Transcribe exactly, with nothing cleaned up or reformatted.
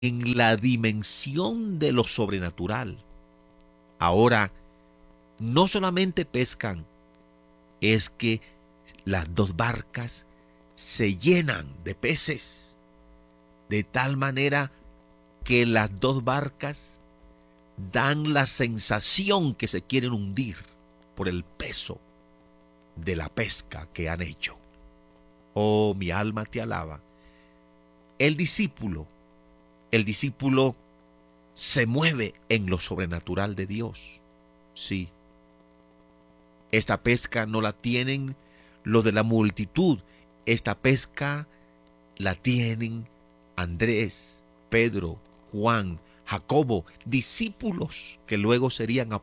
en la dimensión de lo sobrenatural. Ahora, no solamente pescan, es que las dos barcas se llenan de peces, de tal manera que las dos barcas dan la sensación que se quieren hundir por el peso de la pesca que han hecho. Oh, mi alma te alaba. El discípulo, el discípulo se mueve en lo sobrenatural de Dios. Sí, esta pesca no la tienen los de la multitud. Esta pesca la tienen Andrés, Pedro, Juan, Jacobo, discípulos que luego serían apóstoles.